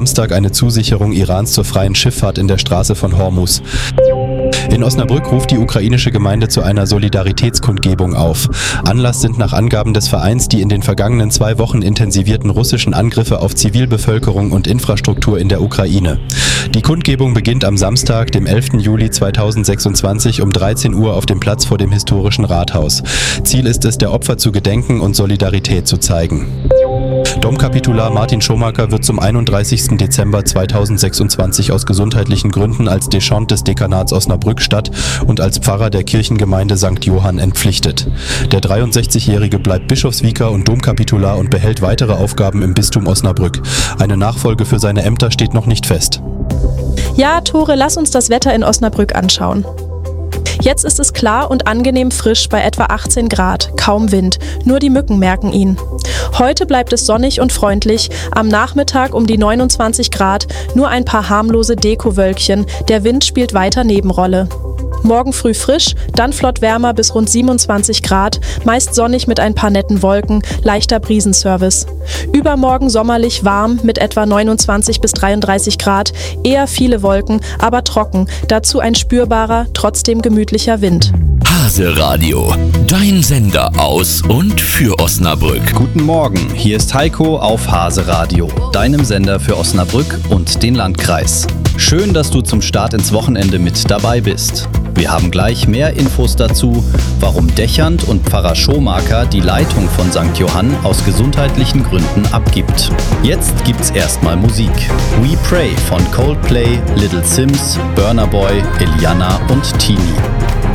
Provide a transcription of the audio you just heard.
Samstag eine Zusicherung Irans zur freien Schifffahrt in der Straße von Hormuz. In Osnabrück ruft die ukrainische Gemeinde zu einer Solidaritätskundgebung auf. Anlass sind nach Angaben des Vereins die in den vergangenen 2 Wochen intensivierten russischen Angriffe auf Zivilbevölkerung und Infrastruktur in der Ukraine. Die Kundgebung beginnt am Samstag, dem 11. Juli 2026 um 13 Uhr auf dem Platz vor dem historischen Rathaus. Ziel ist es, der Opfer zu gedenken und Solidarität zu zeigen. Domkapitular Martin Schomaker wird zum 31. Dezember 2026 aus gesundheitlichen Gründen als Deschant des Dekanats Osnabrück-Stadt und als Pfarrer der Kirchengemeinde St. Johann entpflichtet. Der 63-Jährige bleibt Bischofsvikar und Domkapitular und behält weitere Aufgaben im Bistum Osnabrück. Eine Nachfolge für seine Ämter steht noch nicht fest. Ja, Tore, lass uns das Wetter in Osnabrück anschauen. Jetzt ist es klar und angenehm frisch bei etwa 18 Grad, kaum Wind, nur die Mücken merken ihn. Heute bleibt es sonnig und freundlich, am Nachmittag um die 29 Grad, nur ein paar harmlose Dekowölkchen, der Wind spielt weiter Nebenrolle. Morgen früh frisch, dann flott wärmer bis rund 27 Grad, meist sonnig mit ein paar netten Wolken, leichter Brisenservice. Übermorgen sommerlich warm mit etwa 29 bis 33 Grad, eher viele Wolken, aber trocken, dazu ein spürbarer, trotzdem gemütlicher Wind. Hase Radio, dein Sender aus und für Osnabrück. Guten Morgen, hier ist Heiko auf Hase Radio, deinem Sender für Osnabrück und den Landkreis. Schön, dass du zum Start ins Wochenende mit dabei bist. Wir haben gleich mehr Infos dazu, warum Dechant und Pfarrer Schomaker die Leitung von St. Johann aus gesundheitlichen Gründen abgibt. Jetzt gibt's erstmal Musik. We Pray von Coldplay, Little Sims, Burna Boy, Eliana und Tini.